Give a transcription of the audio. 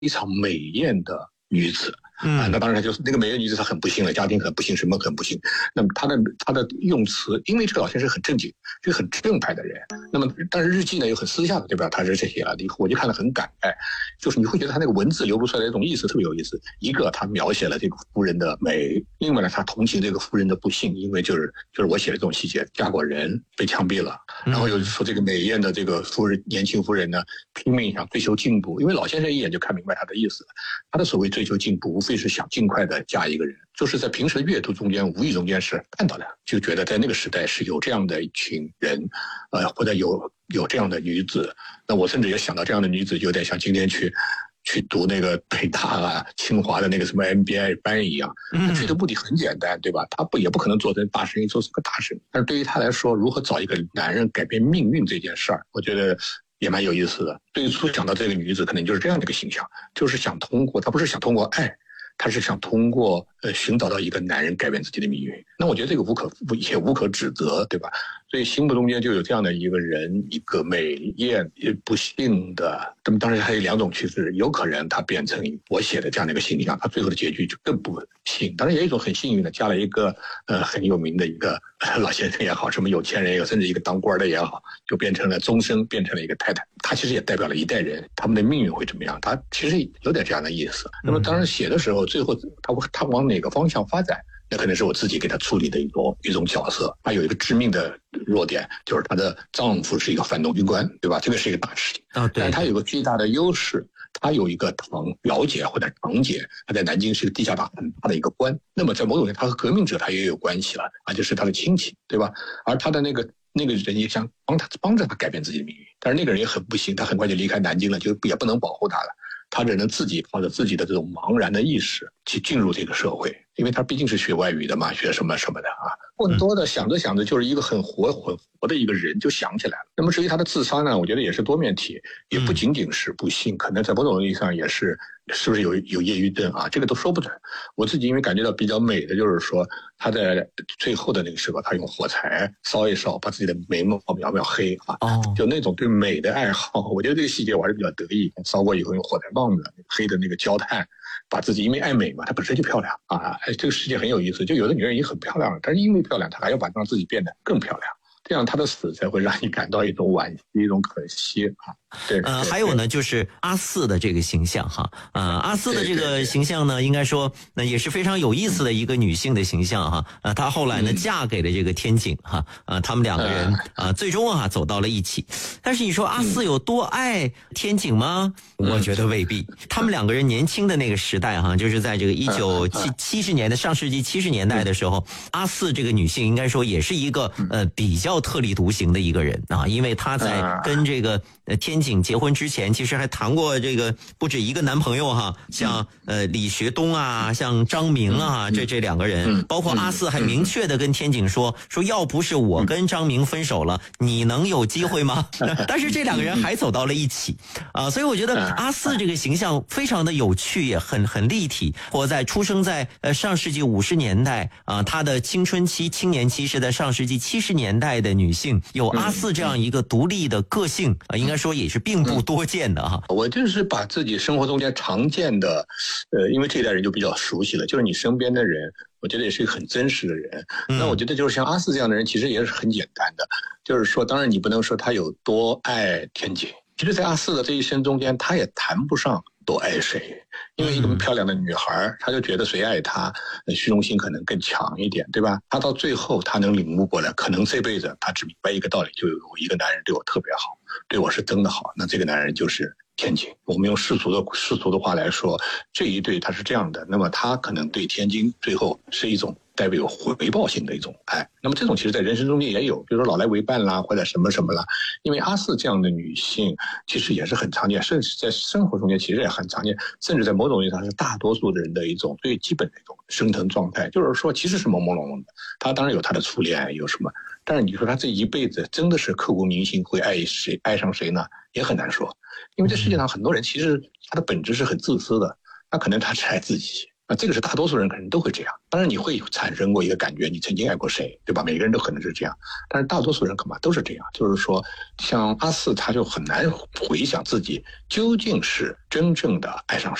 常美艳的女子。那当然就是那个美艳女子，她很不幸了，家庭很不幸，什么很不幸。那么她的用词，因为这个老先生很正经，是个很正派的人。那么但是日记呢又很私下的，对吧？他是这些了，我就看了很感慨，就是你会觉得他那个文字流露出来的一种意思特别有意思。一个他描写了这个夫人的美，另外呢他同情这个夫人的不幸，因为就是我写的这种细节，嫁过人被枪毙了，然后又说这个美艳的这个年轻夫人呢拼命想追求进步，因为老先生一眼就看明白他的意思，他的所谓追求进步无非是想尽快的嫁一个人，就是在平时的阅读中间无意中间是看到的，就觉得在那个时代是有这样的一群人，或者有这样的女子。那我甚至也想到这样的女子有点像今天去读那个北大啊清华的那个什么 MBA 班一样，他去的目的很简单，对吧？他也不可能做成大生意，做成个大生意，但是对于他来说，如何找一个男人改变命运这件事儿，我觉得也蛮有意思的。最初想到这个女子可能就是这样的一个形象，就是想通过，她不是想通过爱，她是想通过寻找到一个男人改变自己的命运。那我觉得这个也无可指责，对吧？所以心目中间就有这样的一个人，一个美艳不幸的，那么当然还有两种趋势，有可能他变成我写的这样的一个形象，他最后的结局就更不幸。当然也有一种很幸运的，嫁了一个很有名的一个老先生也好，什么有钱人也好，甚至一个当官的也好，就变成了终身变成了一个太太。他其实也代表了一代人他们的命运会怎么样，他其实有点这样的意思。那么当然写的时候，最后他往哪个方向发展，那可能是我自己给他处理的一种角色。他有一个致命的弱点，就是她的丈夫是一个反动军官，对吧？这个是一个大事情。但是他有个巨大的优势，他有一个表姐或者堂姐，他在南京是个地下党很大的一个官。那么在某种程度，他和革命者他也有关系了，就是他的亲戚，对吧？而他的那个人也想帮着他改变自己的命运，但是那个人也很不幸，他很快就离开南京了，就也不能保护他了。他只能自己靠着自己的这种茫然的意识去进入这个社会，因为他毕竟是学外语的嘛，学什么什么的啊。更多的想着想着，就是一个很活的一个人就想起来了。那么至于他的自杀呢，我觉得也是多面体，也不仅仅是不幸，可能在某种意义上也是不是有抑郁症啊，这个都说不准。我自己因为感觉到比较美的就是说，他在最后的那个时候，他用火柴烧一烧，把自己的眉毛描黑啊，就那种对美的爱好，我觉得这个细节我还是比较得意。烧过以后用火柴棒子黑的那个焦炭，把自己因为爱美嘛，她本身就漂亮啊，这个世界很有意思。就有的女人也很漂亮，但是因为漂亮，她还要让自己变得更漂亮，这样她的死才会让你感到一种惋惜，一种可惜啊。对， 还有呢，就是阿四的这个形象哈，阿四的这个形象呢，应该说也是非常有意思的一个女性的形象哈，她后来呢嫁给了这个天井哈，他们两个人最终走到了一起。但是你说阿四有多爱天井吗？我觉得未必。他们两个人年轻的那个时代哈，就是在这个1970年的上世纪70年代的时候，阿四这个女性应该说也是一个比较特立独行的一个人啊，因为她在跟这个天井结婚之前，其实还谈过这个不止一个男朋友哈，像李学东啊，像张明啊，这两个人，包括阿四还明确的跟天井说要不是我跟张明分手了，你能有机会吗？但是这两个人还走到了一起啊，所以我觉得阿四这个形象非常的有趣，也很立体。出生在上世纪50年代啊，她的青春期、青年期是在上世纪70年代的女性，有阿四这样一个独立的个性啊，应该说也是并不多见的哈。 我就是把自己生活中间常见的，因为这一代人就比较熟悉了，就是你身边的人，我觉得也是一个很真实的人。那我觉得就是像阿四这样的人，其实也是很简单的，就是说，当然你不能说他有多爱天井，其实在阿四的这一生中间，他也谈不上多爱谁，因为一个漂亮的女孩，她就觉得谁爱她，虚荣心可能更强一点，对吧？她到最后，她能领悟过来，可能这辈子她只明白一个道理，就有一个男人对我特别好，对我是真的好，那这个男人就是天津。我们用世俗的话来说，这一对他是这样的，那么他可能对天津最后是一种代表回报性的一种爱。那么这种其实在人生中间也有，比如说老来为伴啦，或者什么什么啦。因为阿四这样的女性其实也是很常见，甚至在生活中间其实也很常见，甚至在某种意义上是大多数的人的一种最基本的一种生存状态，就是说其实是朦朦胧胧的。他当然有他的初恋，有什么，但是你说他这一辈子真的是刻骨铭心会爱上谁呢？也很难说。因为这世界上很多人其实他的本质是很自私的，他可能他只爱自己， 这个是大多数人可能都会这样。当然你会产生过一个感觉，你曾经爱过谁，对吧？每个人都可能是这样，但是大多数人恐怕都是这样。就是说，像阿四他就很难回想自己究竟是真正的爱上